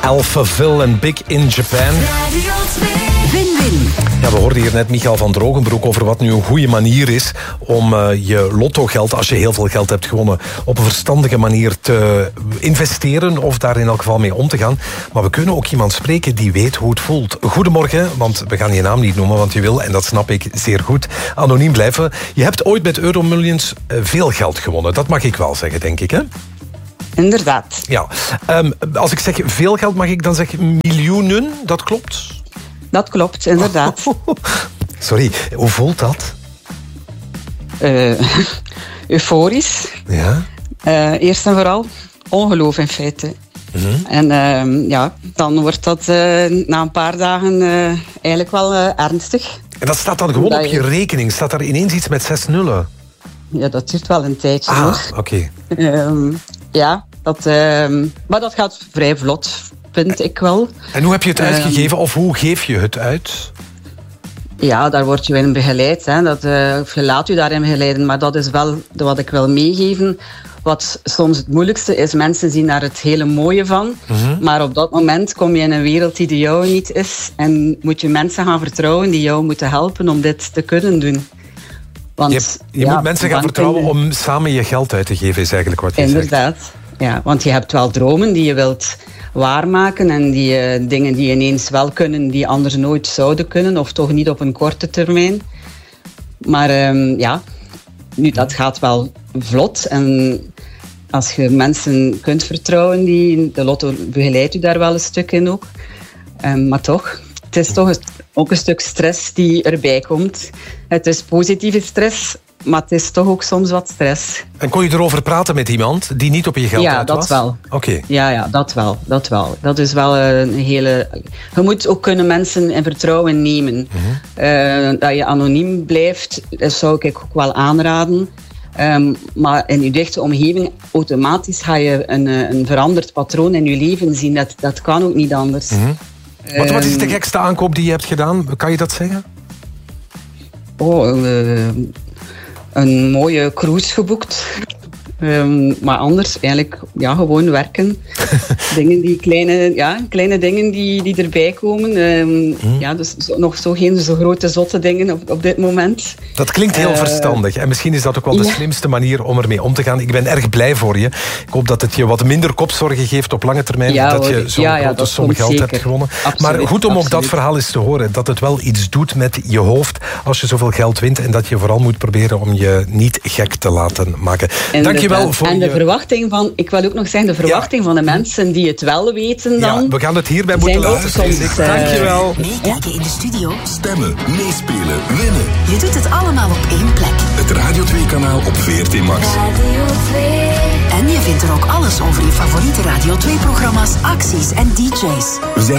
Alphaville en Big in Japan. Win-win. Ja, we hoorden hier net Michael van Drogenbroek over wat nu een goede manier is om je lottogeld, als je heel veel geld hebt gewonnen, op een verstandige manier te investeren of daar in elk geval mee om te gaan. Maar we kunnen ook iemand spreken die weet hoe het voelt. Goedemorgen, want we gaan je naam niet noemen, want je wil, en dat snap ik zeer goed, anoniem blijven. Je hebt ooit met Euromillions veel geld gewonnen. Dat mag ik wel zeggen, denk ik, hè? Inderdaad. Ja. Als ik zeg veel geld, mag ik dan zeggen miljoenen? Dat klopt? Dat klopt, inderdaad. Sorry, hoe voelt dat? Euforisch. Ja. Eerst en vooral ongeloof in feite. Mm-hmm. En dan wordt dat na een paar dagen eigenlijk wel ernstig. En dat staat dan gewoon op je rekening? Staat daar ineens iets met 6 nullen? Ja, dat duurt wel een tijdje, hoor. Oké. Maar dat gaat vrij vlot, vind ik wel. En hoe heb je het uitgegeven, of hoe geef je het uit? Ja, daar word je in begeleid. Hè. Of je laat je daarin begeleiden. Maar dat is wel wat ik wil meegeven. Wat soms het moeilijkste is, mensen zien daar het hele mooie van. Mm-hmm. Maar op dat moment kom je in een wereld die de jouwe niet is. En moet je mensen gaan vertrouwen die jou moeten helpen om dit te kunnen doen. Want, je moet mensen gaan vertrouwen om samen je geld uit te geven, is eigenlijk wat je zegt. Inderdaad. Ja, want je hebt wel dromen die je wilt waarmaken en die dingen die ineens wel kunnen, die anders nooit zouden kunnen, of toch niet op een korte termijn. Maar nu dat gaat wel vlot. En als je mensen kunt vertrouwen, de lotto begeleidt u daar wel een stuk in ook. Maar toch, het is toch ook een stuk stress die erbij komt. Het is positieve stress, maar het is toch ook soms wat stress. En kon je erover praten met iemand die niet op je geld uit was? Ja, dat wel. Oké. Ja, dat wel. Dat is wel een hele... Je moet ook kunnen mensen in vertrouwen nemen. Mm-hmm. Dat je anoniem blijft, dat zou ik ook wel aanraden. Maar in je dichte omgeving, automatisch ga je een veranderd patroon in je leven zien. Dat kan ook niet anders. Mm-hmm. Wat is de gekste aankoop die je hebt gedaan? Kan je dat zeggen? Een mooie cruise geboekt. Maar anders eigenlijk gewoon werken. Dingen die kleine dingen die erbij komen. Dus nog geen zo grote zotte dingen op dit moment. Dat klinkt heel verstandig. En misschien is dat ook wel de slimste manier om ermee om te gaan. Ik ben erg blij voor je. Ik hoop dat het je wat minder kopzorgen geeft op lange termijn. Dat je zo'n grote som geld hebt gewonnen. Absoluut, maar goed om ook dat verhaal eens te horen. Dat het wel iets doet met je hoofd als je zoveel geld wint. En dat je vooral moet proberen om je niet gek te laten maken. Dank je wel voor de verwachting van... Ik wil ook nog zeggen, de verwachting van de mensen die het wel weten dan... Ja, we gaan het hierbij moeten laten. Dank je wel. Meekijken in de studio. Stemmen, meespelen, winnen. Je doet het allemaal op één plek. Het Radio 2-kanaal op VRT Max. Radio 2. En je vindt er ook alles over je favoriete Radio 2-programma's, acties en DJ's. We zijn